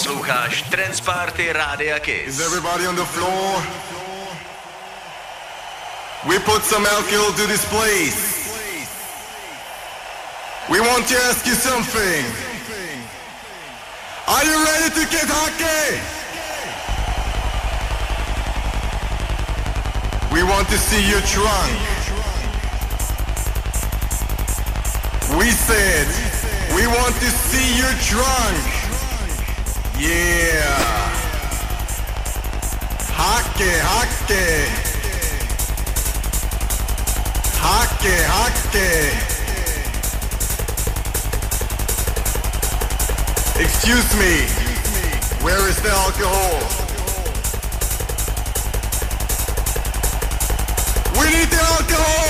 Posloucháš Trance Party Rádia Kiss. Is everybody on the floor? We put some alcohol to this place. We want to ask you something. Are you ready to get hockey? We want to see you drunk. We said we want to see you drunk. Yeah. Hockey, hockey. Hockey, hockey. Excuse me. Where is the alcohol? We need the alcohol!